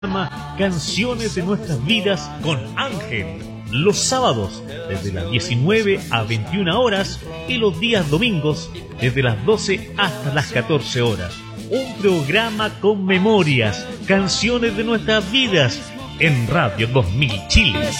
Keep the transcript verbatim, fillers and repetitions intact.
Canciones de nuestras vidas con Ángel, los sábados desde las diecinueve a veintiuna horas y los días domingos desde las doce hasta las catorce horas. Un programa con memorias, canciones de nuestras vidas en Radio dos mil Chile.